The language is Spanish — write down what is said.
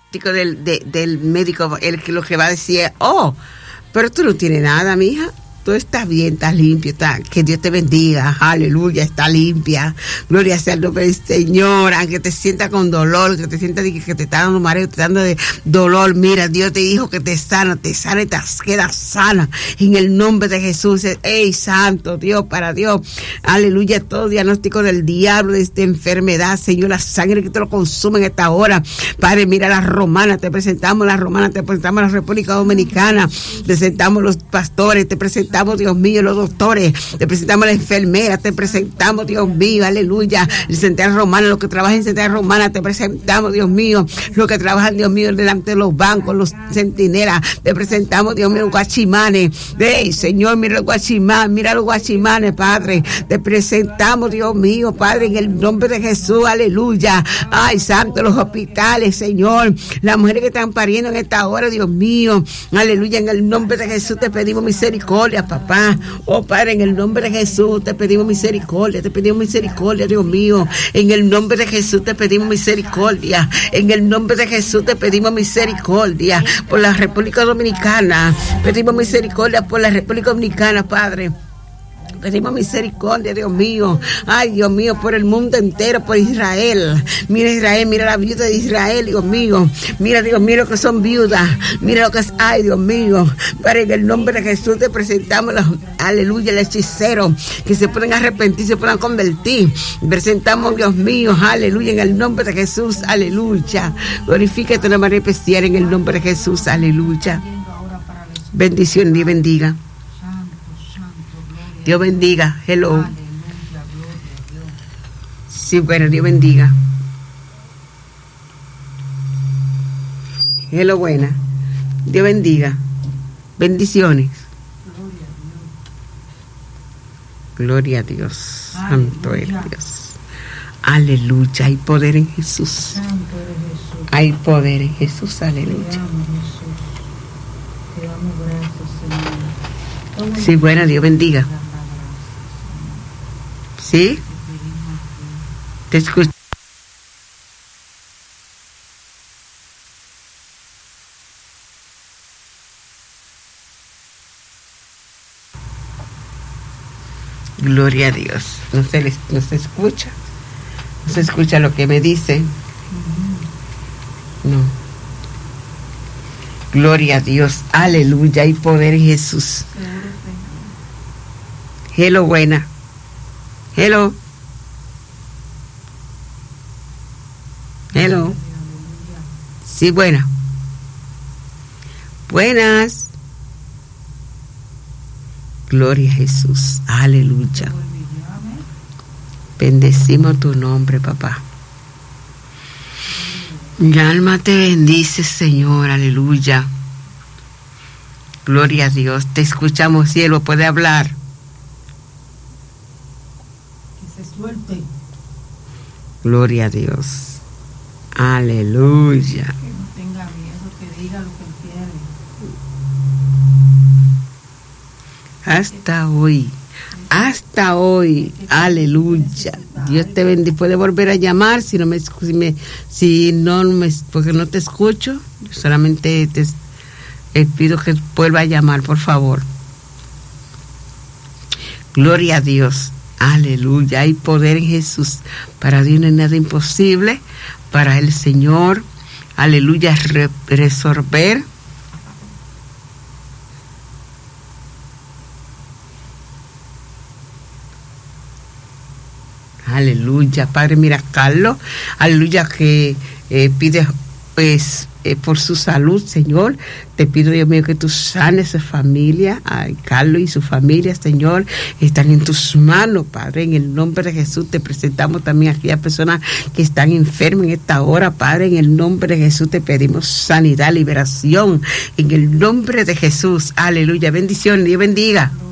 del médico, lo que va a decir es, pero tú no tienes nada, mija. Tú estás bien, estás limpio, que Dios te bendiga, aleluya, está limpia, gloria sea al nombre del Señor, aunque te sientas con dolor, que te sientas que te está dando mareo, te está dando de dolor, mira, Dios te dijo que te sana y te quedas sana, en el nombre de Jesús. ¡Ey, santo Dios, para Dios! Aleluya, todo diagnóstico del diablo, de esta enfermedad, Señor, la sangre que te lo consume en esta hora, Padre, mira las romanas, te presentamos las romanas, te presentamos la República Dominicana, te presentamos los pastores, te presentamos, Dios mío, los doctores, te presentamos la enfermera, te presentamos, Dios mío, aleluya, el central romano, los que trabajan en central romana, te presentamos, Dios mío, los que trabajan, Dios mío, delante de los bancos, los centinelas, te presentamos, Dios mío, los guachimanes, Señor, mira los guachimanes, Padre, te presentamos, Dios mío, Padre, en el nombre de Jesús, aleluya, ay, santo, los hospitales, Señor, las mujeres que están pariendo en esta hora, Dios mío, aleluya, en el nombre de Jesús te pedimos misericordia, papá. Padre, en el nombre de Jesús te pedimos misericordia, Dios mío, en el nombre de Jesús te pedimos misericordia, en el nombre de Jesús te pedimos misericordia por la República Dominicana, pedimos misericordia por la República Dominicana, Padre. Pedimos misericordia, Dios mío. Ay, Dios mío, por el mundo entero, por Israel. Mira Israel, mira la viuda de Israel, Dios mío. Mira, Dios mío, lo que son viudas. Mira lo que es, ay, Dios mío. Para en el nombre de Jesús te presentamos, aleluya, el hechicero, que se puedan arrepentir, se puedan convertir. Presentamos, Dios mío, aleluya, en el nombre de Jesús, aleluya. Glorifícate de manera especial en el nombre de Jesús, aleluya. Bendición, Dios bendiga. Dios bendiga, hello. Sí, bueno, Dios bendiga. Hello, buena. Dios bendiga. Bendiciones. Gloria a Dios. Santo es Dios. Aleluya. Hay poder en Jesús. Hay poder en Jesús. Aleluya. Sí, bueno, Dios bendiga. ¿Sí? Te escucho. Gloria a Dios. No se escucha. No se escucha lo que me dice. No. Gloria a Dios. Aleluya. Hay poder en Jesús. Hello, buena. Hello. Hello. Sí, buena. Buenas. Gloria a Jesús. Aleluya. Bendecimos tu nombre, papá. Mi alma te bendice, Señor. Aleluya. Gloria a Dios. Te escuchamos, cielo. Puede hablar. Suerte. Gloria a Dios. Aleluya. Que no tenga miedo, que diga lo que quiere. Hasta hoy. Aleluya. Dios te bendiga. Puede volver a llamar porque no te escucho. Solamente te pido que vuelva a llamar, por favor. Gloria a Dios. Aleluya, hay poder en Jesús. Para Dios no hay nada imposible. Para el Señor, aleluya, resolver. Aleluya, Padre, mira, Carlos, aleluya, que pide pues por su salud, Señor. Te pido, Dios mío, que tú sanes su familia. Ay, Carlos y su familia, Señor, están en tus manos, Padre. En el nombre de Jesús te presentamos también a aquellas personas que están enfermas en esta hora, Padre. En el nombre de Jesús te pedimos sanidad, liberación. En el nombre de Jesús, aleluya. Bendición, Dios bendiga.